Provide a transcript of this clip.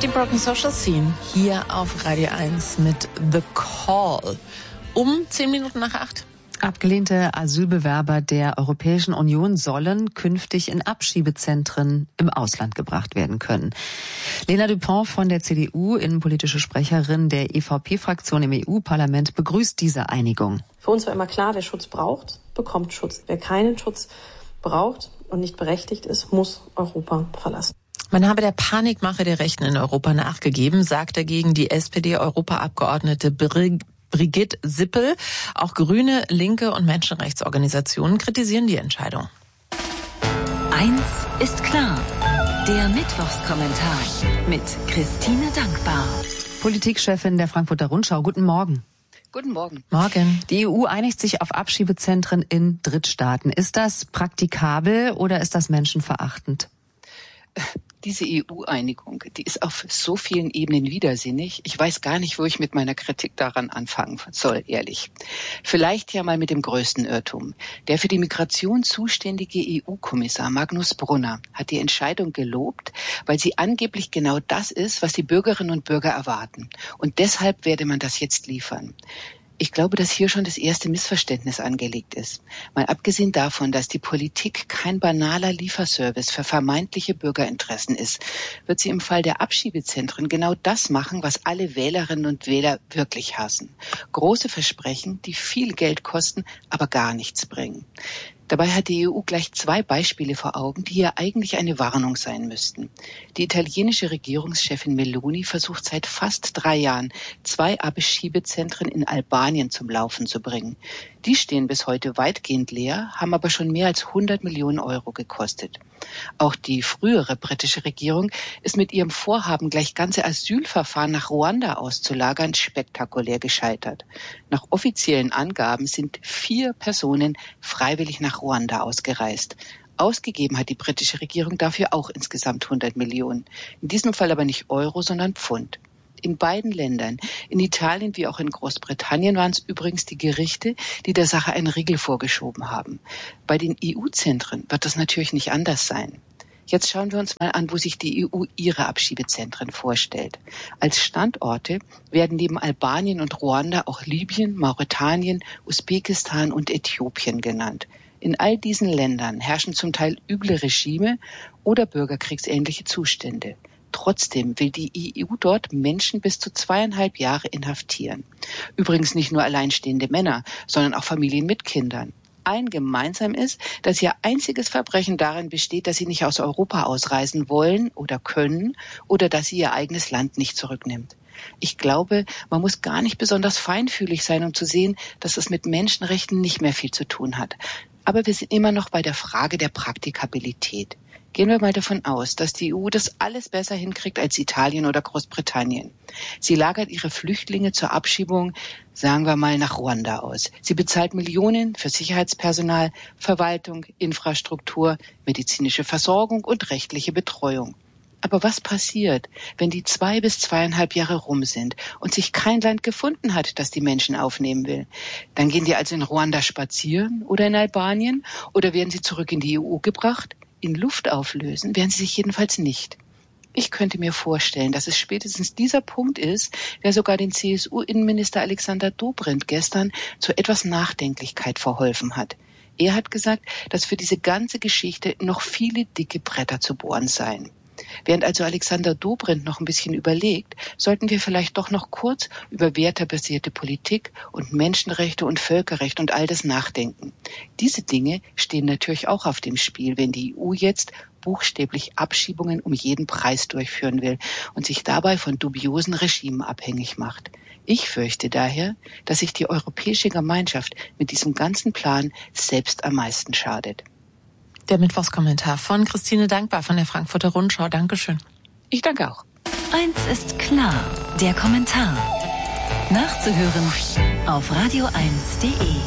Die Broken Social Scene hier auf Radio 1 mit The Call. Um 10 Minuten nach 8. Abgelehnte Asylbewerber der Europäischen Union sollen künftig in Abschiebezentren im Ausland gebracht werden können. Lena Dupont von der CDU, innenpolitische Sprecherin der EVP-Fraktion im EU-Parlament, begrüßt diese Einigung. Für uns war immer klar, wer Schutz braucht, bekommt Schutz. Wer keinen Schutz braucht und nicht berechtigt ist, muss Europa verlassen. Man habe der Panikmache der Rechten in Europa nachgegeben, sagt dagegen die SPD-Europaabgeordnete Brigitte Sippel. Auch Grüne, Linke und Menschenrechtsorganisationen kritisieren die Entscheidung. Eins ist klar. Der Mittwochskommentar mit Christine Dankbar. Politikchefin der Frankfurter Rundschau. Guten Morgen. Guten Morgen. Morgen. Die EU einigt sich auf Abschiebezentren in Drittstaaten. Ist das praktikabel oder ist das menschenverachtend? Diese EU-Einigung, die ist auf so vielen Ebenen widersinnig. Ich weiß gar nicht, wo ich mit meiner Kritik daran anfangen soll, ehrlich. Vielleicht ja mal mit dem größten Irrtum. Der für die Migration zuständige EU-Kommissar Magnus Brunner hat die Entscheidung gelobt, weil sie angeblich genau das ist, was die Bürgerinnen und Bürger erwarten. Und deshalb werde man das jetzt liefern. Ich glaube, dass hier schon das erste Missverständnis angelegt ist. Mal abgesehen davon, dass die Politik kein banaler Lieferservice für vermeintliche Bürgerinteressen ist, wird sie im Fall der Abschiebezentren genau das machen, was alle Wählerinnen und Wähler wirklich hassen. Große Versprechen, die viel Geld kosten, aber gar nichts bringen. Dabei hat die EU gleich 2 Beispiele vor Augen, die hier eigentlich eine Warnung sein müssten. Die italienische Regierungschefin Meloni versucht seit fast 3 Jahren, 2 Abschiebezentren in Albanien zum Laufen zu bringen. Die stehen bis heute weitgehend leer, haben aber schon mehr als 100 Millionen Euro gekostet. Auch die frühere britische Regierung ist mit ihrem Vorhaben, gleich ganze Asylverfahren nach Ruanda auszulagern, spektakulär gescheitert. Nach offiziellen Angaben sind 4 Personen freiwillig nach Ruanda ausgereist. Ausgegeben hat die britische Regierung dafür auch insgesamt 100 Millionen. In diesem Fall aber nicht Euro, sondern Pfund. In beiden Ländern, in Italien wie auch in Großbritannien, waren es übrigens die Gerichte, die der Sache einen Riegel vorgeschoben haben. Bei den EU-Zentren wird das natürlich nicht anders sein. Jetzt schauen wir uns mal an, wo sich die EU ihre Abschiebezentren vorstellt. Als Standorte werden neben Albanien und Ruanda auch Libyen, Mauretanien, Usbekistan und Äthiopien genannt. In all diesen Ländern herrschen zum Teil üble Regime oder bürgerkriegsähnliche Zustände. Trotzdem will die EU dort Menschen bis zu 2,5 Jahre inhaftieren. Übrigens nicht nur alleinstehende Männer, sondern auch Familien mit Kindern. Allen gemeinsam ist, dass ihr einziges Verbrechen darin besteht, dass sie nicht aus Europa ausreisen wollen oder können oder dass sie ihr eigenes Land nicht zurücknimmt. Ich glaube, man muss gar nicht besonders feinfühlig sein, um zu sehen, dass es mit Menschenrechten nicht mehr viel zu tun hat. Aber wir sind immer noch bei der Frage der Praktikabilität. Gehen wir mal davon aus, dass die EU das alles besser hinkriegt als Italien oder Großbritannien. Sie lagert ihre Flüchtlinge zur Abschiebung, sagen wir mal, nach Ruanda aus. Sie bezahlt Millionen für Sicherheitspersonal, Verwaltung, Infrastruktur, medizinische Versorgung und rechtliche Betreuung. Aber was passiert, wenn die 2 bis 2,5 Jahre rum sind und sich kein Land gefunden hat, das die Menschen aufnehmen will? Dann gehen die also in Ruanda spazieren oder in Albanien oder werden sie zurück in die EU gebracht? In Luft auflösen werden sie sich jedenfalls nicht. Ich könnte mir vorstellen, dass es spätestens dieser Punkt ist, der sogar den CSU-Innenminister Alexander Dobrindt gestern zu etwas Nachdenklichkeit verholfen hat. Er hat gesagt, dass für diese ganze Geschichte noch viele dicke Bretter zu bohren seien. Während also Alexander Dobrindt noch ein bisschen überlegt, sollten wir vielleicht doch noch kurz über wertebasierte Politik und Menschenrechte und Völkerrecht und all das nachdenken. Diese Dinge stehen natürlich auch auf dem Spiel, wenn die EU jetzt buchstäblich Abschiebungen um jeden Preis durchführen will und sich dabei von dubiosen Regimen abhängig macht. Ich fürchte daher, dass sich die Europäische Gemeinschaft mit diesem ganzen Plan selbst am meisten schadet. Der Mittwochskommentar von Christine Dankbar von der Frankfurter Rundschau. Dankeschön. Ich danke auch. Eins ist klar, der Kommentar. Nachzuhören auf radio1.de.